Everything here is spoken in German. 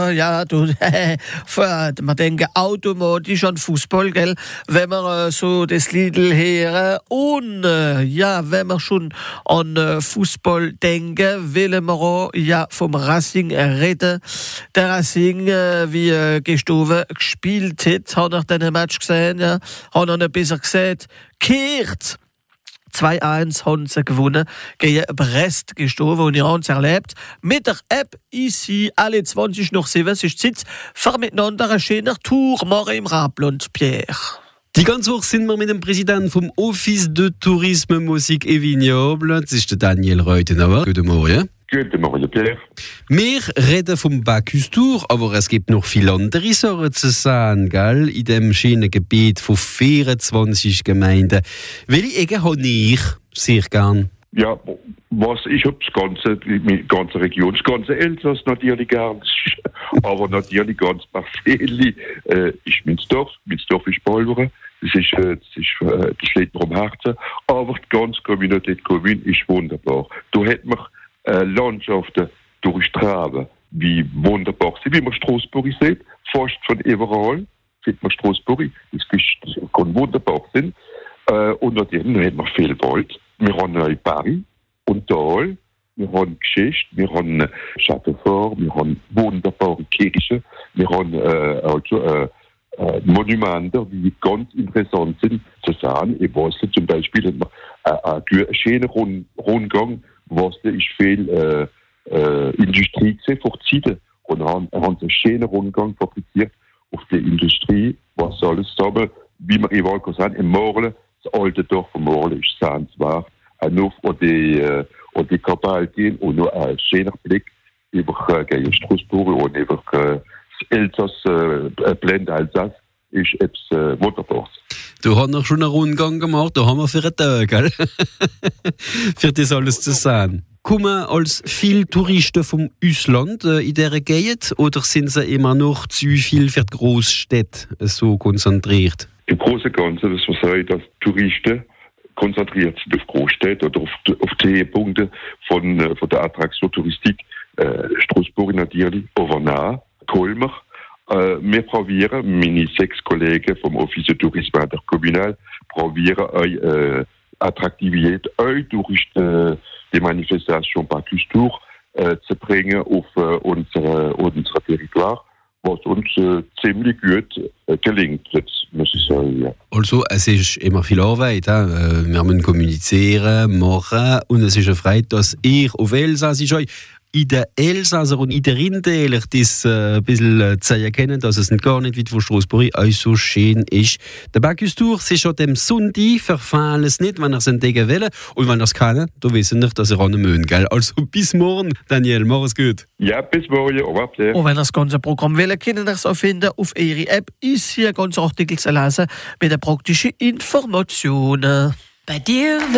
ja, du, man denkt automatisch an Fußball, gell, wenn man so das Liedl hören. Und ja, wenn man schon an Fußball denken, wollen wir auch ja vom Racing reden. Der Racing, wie gestorben gespielt hat, hat nach diesem Match gesehen, ja, hat noch nicht besser gesagt, kehrt. 2-1 haben sie gewonnen gegen Brest gestorben und ihr habt es erlebt. Mit der App ici, alle 20 nach 7 ist Zeit für miteinander ein schöner Tour machen im Rablund, Pierre. Die ganze Woche sind wir mit dem Präsidenten vom Office de Tourisme, Musik et Vignoble. Das ist der Daniel Reutenauer. Guten Morgen. Guten Morgen, Pierre. Wir reden vom Bacchus Tour, aber es gibt noch viele andere Sachen zu sagen, gell? In dem schönen Gebiet von 24 Gemeinden. Welche Ecke habe ich sehr gern? Ja, ich habe die ganze Region, das ganze Elsass natürlich gern, aber natürlich ganz parfeli ist Münzdorf. Münzdorf ist Polvere, das liegt mir am Herzen, aber die ganze Communauté de Communes ist wunderbar. Da hat man Landschaften durch Traben, wie wunderbar sind, wie man Straßburg sieht, fast von überall sieht man Straßburg, das kann wunderbar sein. Und natürlich hat man viel Wald. Wir haben Paris und Tal, wir haben Geschichte, wir haben Châteaufort, wir haben wunderbare Kirchen, wir haben Monumente, die ganz interessant sind zu sehen. In Basel zum Beispiel hat man einen schönen Rundgang. Basel ist viel Industrie gesehen vor Zeiten und haben einen schönen Rundgang fabriziert auf die Industrie, was alles zusammen, wie man überall kann sagen, im Morle, das alte Dorf von Morle ist sehenswert, nur an die Kapelle gehen und nur ein schöner Blick über Straßburg und über das Elsass, Blende Elsass, ist etwas Wunderbares. Du hast noch schon einen Rundgang gemacht, da haben wir für einen Tag, gell? Für das alles zu sagen. Kommen als viele Touristen vom Ausland in dieser Gegend oder sind sie immer noch zu viel für die Großstädte so konzentriert? Im Großen und Ganzen muss man sagen, dass Touristen konzentriert sind auf Großstädte oder auf die Punkte von der Attraktion Touristik. Straßburg natürlich, Overnah, Colmar. Wir probieren, meine 6 Kollegen vom Office de Tourisme intercommunal, probieren euch Attraktivität euch durch die Manifestation Bacchus Tour zu bringen auf unser Territoire, was uns ziemlich gut gelingt, jetzt muss ich sagen. Ja. Also, es ist immer viel Arbeit. Wir müssen kommunizieren, machen und es ist eine Freude, dass ihr auf Elsass in den Elsasser und in den Rindtäler das ein bisschen zu erkennen, dass es gar nicht weit von Straßburg euch so schön ist. Der Bacchus Tour ist schon am Sonntag, verfehlen es nicht, wenn ihr es entdecken wollt. Und wenn ihr es kann, dann wissen ihr, dass ihr an müssen, gell? Also bis morgen, Daniel, mach es gut. Ja, bis morgen, au revoir. Und wenn ihr das ganze Programm wollt, können ihr es auch finden auf eure App. Ist hier ganz Artikel zu lesen mit den praktischen Informationen. Bei dir